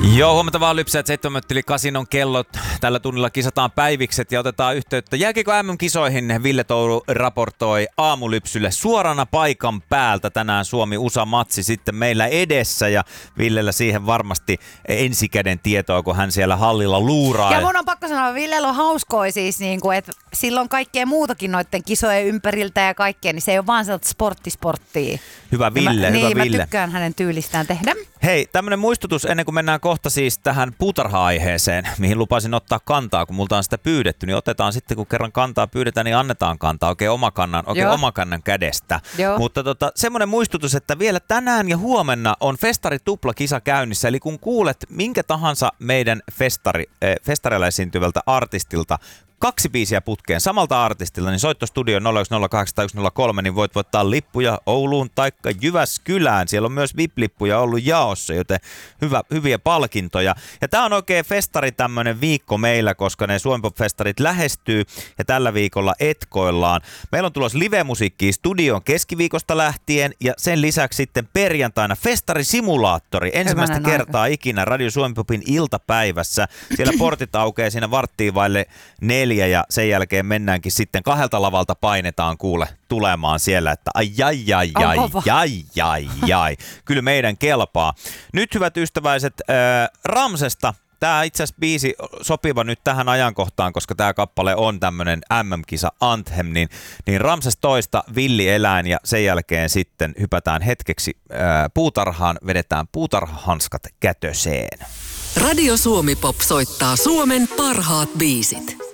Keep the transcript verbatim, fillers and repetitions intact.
Joo, huomenta vaan lypsäät seitsemän yli kasinon kellot. Tällä tunnilla kisataan päivikset ja otetaan yhteyttä Jääkiekko M M-kisoihin. Ville Touru raportoi aamulypsylle suorana paikan päältä. Tänään Suomi-U S A-matsi sitten meillä edessä ja Villellä siihen varmasti ensikäden tietoa, kun hän siellä hallilla luuraa. Ja mun on pakko sanoa, Villellä on hauskoa siis, niin kuin, että silloin kaikkea muutakin noiden kisojen ympäriltä ja kaikkea, niin se ei ole vaan sellaista sporttisporttia. Hyvä Ville, mä, hyvä niin, Ville. Mä tykkään hänen tyylistään tehdä. Hei, tämmönen muistutus ennen kuin mennään kohta siis tähän puutarha-aiheeseen, mihin lupasin ottaa kantaa, kun multa on sitä pyydetty, niin otetaan sitten, kun kerran kantaa pyydetään, niin annetaan kantaa oikein omakannan, oikein omakannan kädestä. Joo. Mutta tota, semmoinen muistutus, että vielä tänään ja huomenna on festari tuplakisa käynnissä, eli kun kuulet minkä tahansa meidän festari, äh, festareilla esiintyvältä artistilta, kaksi biisiä putkeen samalta artistilta, niin soitto studio nolla yksi nolla kahdeksan yksi nolla kolme, niin voit voittaa lippuja Ouluun taikka Jyväskylään. Siellä on myös V I P-lippuja ollut jaossa, joten hyvä, hyviä palkintoja. Ja tää on oikein festari tämmönen viikko meillä, koska ne Suomi Pop-festarit lähestyy ja tällä viikolla etkoillaan. Meillä on tulossa live-musiikkia studion keskiviikosta lähtien ja sen lisäksi sitten perjantaina festarisimulaattori. Ensimmäistä Hyvänä kertaa aika. ikinä Radio Suomi Popin iltapäivässä. Siellä portit aukeaa siinä varttiin vaille neljä. Ja sen jälkeen mennäänkin sitten kahdelta lavalta painetaan kuule tulemaan siellä, että ai ai ai ai ai ai ai. Kyllä meidän kelpaa. Nyt hyvät ystäväiset, äh, Ramsesta. Tämä itse asiassa biisi sopiva nyt tähän ajankohtaan, koska tämä kappale on tämmöinen M M-kisa Anthem, niin, niin Ramses toista Villi eläin ja sen jälkeen sitten hypätään hetkeksi äh, puutarhaan, vedetään puutarhahanskat kätöseen. Radio Suomi Pop soittaa Suomen parhaat biisit.